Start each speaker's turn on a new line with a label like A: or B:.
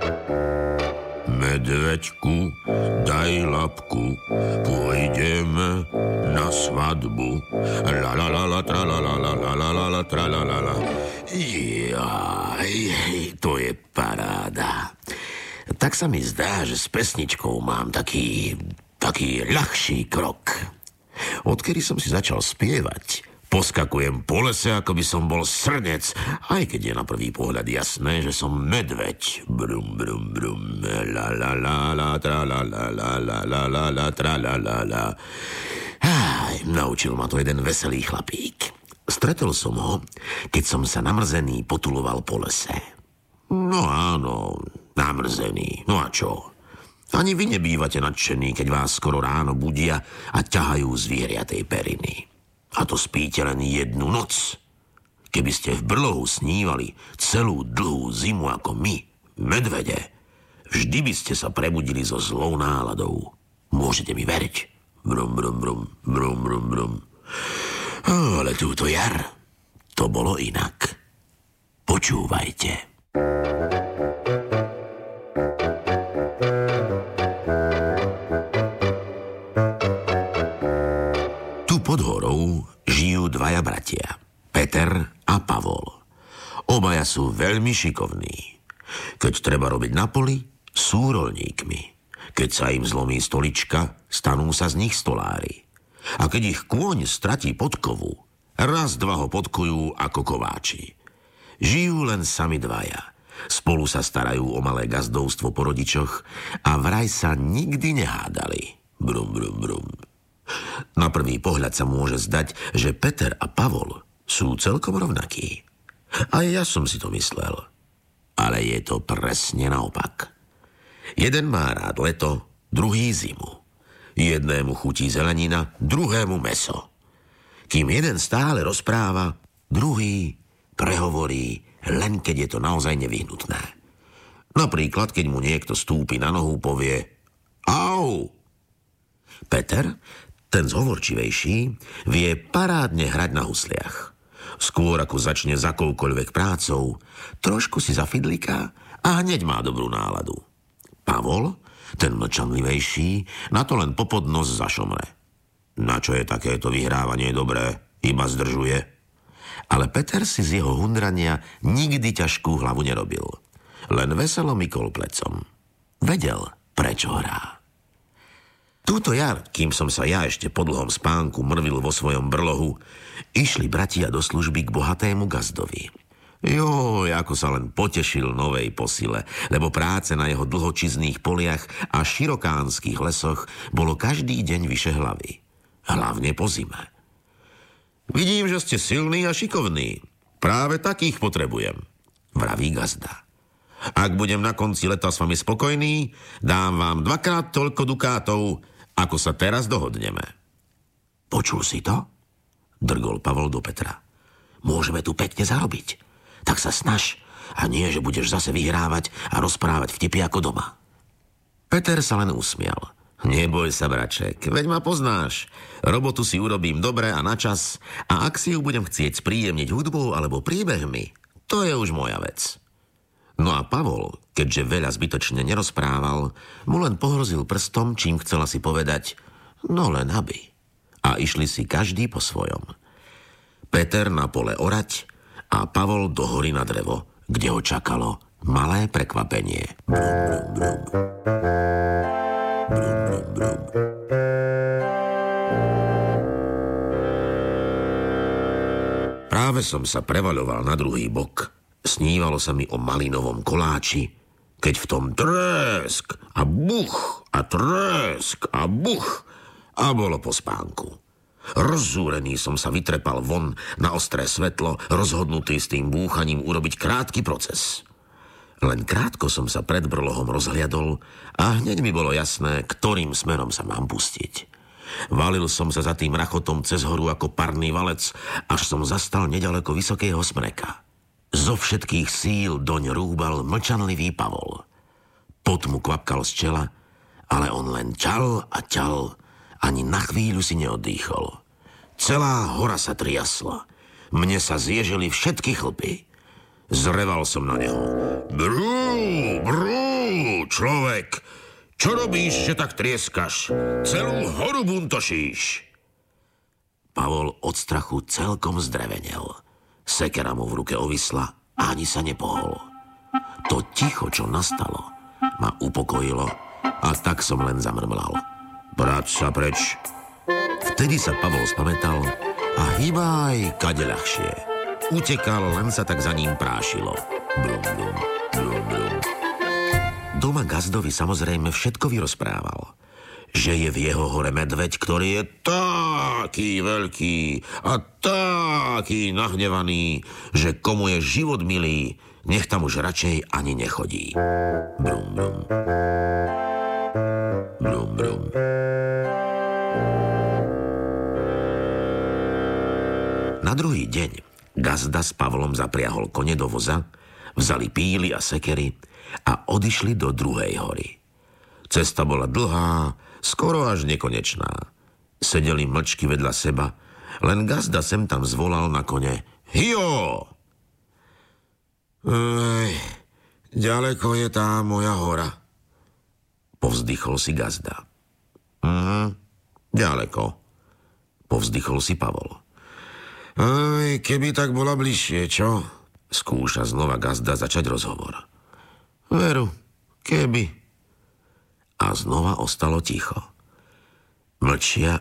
A: Medveďku, daj labku, pôjdeme na svadbu. La la la la tra la la la la la la la tra la la la. Jaj, to je paráda. Tak sa mi zdá, že s pesničkou mám taký ľahší krok. Odkedy som si začal spievať, poskakujem po lese, ako by som bol srnec, aj keď je na prvý pohľad jasné, že som medveď. Brum, brum, brum, la la la la, tra la la la la la la la, tra la la la. Naučil ma to jeden veselý chlapík. Stretol som ho, keď som sa namrzený potuloval po lese. No áno, namrzený. No a čo? Ani vy nebývate nadšení, keď vás skoro ráno budia a ťahajú zvieriatej periny. A to spíte len jednu noc. Keby ste v brlohu snívali celú dlhú zimu ako my, medvede, vždy by ste sa prebudili so zlou náladou. Môžete mi veriť. Brum, brum, brum, brum, brum, brum. Ale túto jar to bolo inak. Počúvajte. Pod horou žijú dvaja bratia, Peter a Pavol. Obaja sú veľmi šikovní. Keď treba robiť na poli, sú roľníkmi. Keď sa im zlomí stolička, stanú sa z nich stolári. A keď ich kôň stratí podkovu, raz dva ho podkujú ako kováči. Žijú len sami dvaja. Spolu sa starajú o malé gazdovstvo po rodičoch a vraj sa nikdy nehádali. Brum, brum, brum. Na prvý pohľad sa môže zdať, že Peter a Pavol sú celkom rovnakí. A ja som si to myslel. Ale je to presne naopak. Jeden má rád leto, druhý zimu. Jednému chutí zelenina, druhému mäso. Kým jeden stále rozpráva, druhý prehovorí, len keď je to naozaj nevyhnutné. Napríklad, keď mu niekto stúpi na nohu, povie au. Peter, ten zhovorčivejší, vie parádne hrať na husliach. Skôr ako začne za akoukoľvek prácou, trošku si zafidliká a hneď má dobrú náladu. Pavol, ten mlčanlivejší, na to len popod nos zašomre. Na čo je takéto vyhrávanie dobré? Iba zdržuje. Ale Peter si z jeho hundrania nikdy ťažkú hlavu nerobil. Len veselo mykol plecom. Vedel, prečo hrá. Túto jar, kým som sa ja ešte po dlhom spánku mrvil vo svojom brlohu, išli bratia do služby k bohatému gazdovi. Joj, ako sa len potešil novej posile, lebo práce na jeho dlhočizných poliach a širokánskych lesoch bolo každý deň vyše hlavy. Hlavne po zime. Vidím, že ste silní a šikovní. Práve takých potrebujem, vraví gazda. Ak budem na konci leta s vami spokojný, dám vám 2-krát toľko dukátov, ako sa teraz dohodneme. Počul si to? Drgol Pavol do Petra. Môžeme tu pekne zarobiť. Tak sa snaž a nie, že budeš zase vyhrávať a rozprávať vtipy ako doma. Peter sa len usmial. Neboj sa, braček, veď ma poznáš. Robotu si urobím dobre a na čas a ak si ju budem chcieť spríjemniť hudbou alebo príbehmi, to je už moja vec. No a Pavol, keďže veľa zbytočne nerozprával, mu len pohrozil prstom, čím chcela si povedať, no len aby. A išli si každý po svojom. Peter na pole orať a Pavol do hory na drevo, kde ho čakalo malé prekvapenie. Brum, brum, brum. Brum, brum, brum. Práve som sa prevaľoval na druhý bok. Snívalo sa mi o malinovom koláči, keď v tom tresk a buch a tresk a buch a bolo po spánku. Rozzúrený som sa vytrepal von na ostré svetlo, rozhodnutý s tým búchaním urobiť krátky proces. Len krátko som sa pred brlohom rozhliadol a hneď mi bolo jasné, ktorým smerom sa mám pustiť. Valil som sa za tým rachotom cez horu ako parný valec, až som zastal nedaleko vysokého smreka. Zo všetkých síl doň rúbal mlčanlivý Pavol. Pot mu kvapkal z čela, ale on len ťal a ťal, ani na chvíľu si neoddýchol. Celá hora sa triasla. Mne sa zježili všetky chlpy. Zreval som na neho. Brú, brú, človek! Čo robíš, že tak trieskaš? Celú horu buntošíš. Pavol od strachu celkom zdrevenel. Sekera mu v ruke ovisla a ani sa nepohol. To ticho, čo nastalo, ma upokojilo a tak som len zamrmlal. Brať sa preč. Vtedy sa Pavol spamätal a hýbaj kade ľahšie. Utekal, len sa tak za ním prášilo. Brum, brum, brum, brum. Doma gazdovi samozrejme všetko vyrozprával. Že je v jeho hore medveď, ktorý je taký veľký a taký nahnevaný, že komu je život milý, nech tam už radšej ani nechodí. Brum, brum. Brum, brum. Na druhý deň gazda s Pavlom zapriahol kone do voza, vzali píly a sekery a odišli do druhej hory. Cesta bola dlhá, skoro až nekonečná. Sedeli mlčky vedľa seba, len gazda sem tam zvolal na kone: Hio! Ďaleko je tá moja hora. Povzdychol si gazda. Ďaleko. Povzdychol si Pavol. Keby tak bola bližšie, čo? Skúša znova gazda začať rozhovor. Veru, keby. A znova ostalo ticho. Mlčia